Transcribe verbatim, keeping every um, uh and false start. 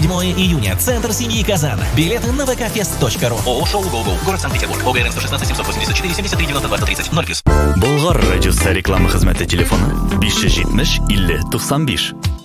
седьмое июня. Центр семьи Казан. Билеты на вэ ка фест точка ру. ООО «Шоу Go-Go». Город Санкт-Петербург. ОГРН сто шестнадцать семьсот восемьдесят четыре семьдесят три девяносто два тридцать. ноль плюс. Болгар радиосы реклама хезмәте телефоны besh seventy илле туксан besh.